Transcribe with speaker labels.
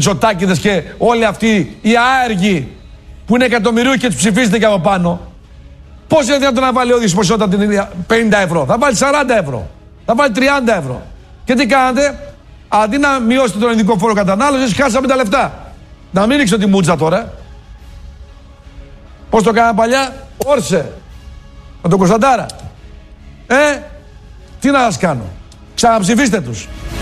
Speaker 1: Μητσοτάκηδες και όλοι αυτοί οι άεργοι που είναι εκατομμυρίου και τους ψηφίζετε και από πάνω. Πώς είναι δυνατόν να βάλει ο ίδιος ποσότητα την 50 ευρώ? Θα βάλει 40 ευρώ. Θα βάλει 30 ευρώ. Και τι κάνατε? Αντί να μειώσετε τον ειδικό φόρο κατανάλωσης, χάσαμε τα λεφτά. Να μην ρίξω τη μούτσα τώρα. Πώς το κάναμε παλιά? Όρσε. Με τον Κωνσταντάρα. Τι να σας κάνω? Ξαναψηφίστε τους.